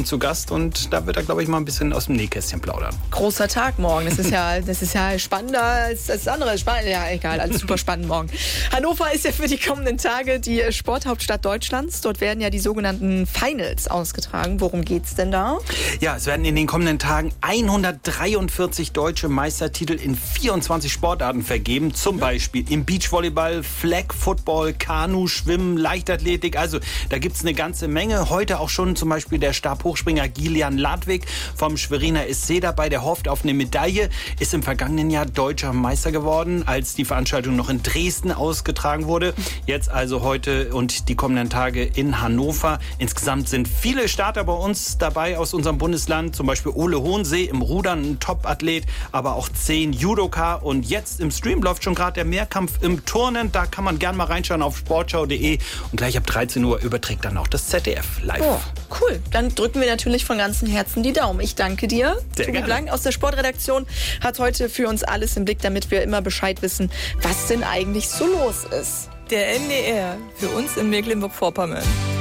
uns zu Gast und da wird er, glaube ich, mal ein bisschen aus dem Nähkästchen plaudern. Großer Tag morgen. Das ist ja spannender als das andere. Ja, egal, alles super spannend morgen. Hannover ist ja für die kommenden Tage die Sporthauptstadt Deutschlands. Dort werden ja die sogenannten Finals ausgetragen. Worum geht's denn da? Ja, es werden in den kommenden Tagen 143 deutsche Meistertitel in 24 Sportarten vergeben. Zum Beispiel im Beachvolleyball, Flag Football, Kanu, Schwimmen, Leichtathletik. Also da gibt's eine ganze Menge. Heute auch schon zum Beispiel der Stabhochspringer Gillian Ladwig vom Schweriner SC dabei. Der hofft auf eine Medaille, ist im vergangenen Jahr deutscher Meister geworden, als die Veranstaltung noch in Dresden ausgetragen wurde. Jetzt also heute und die kommenden Tage in Hannover. Insgesamt sind viele Starter bei uns dabei aus unserem Bundesland. Zum Beispiel Ole Hohensee im Rudern, ein Top-Athlet, aber auch 10 Judoka. Und jetzt im Stream läuft schon gerade der Mehrkampf im Turnen. Da kann man gerne mal reinschauen auf sportschau.de. Und gleich ab 13 Uhr überträgt dann auch das ZDF live. Oh, cool. Dann drücken wir natürlich von ganzem Herzen die Daumen. Ich danke dir. Sehr Tobi gerne. Blank aus der Sportredaktion hat heute für uns alles im Blick, damit wir immer Bescheid wissen, was denn eigentlich so los ist. Der NDR, für uns in Mecklenburg-Vorpommern.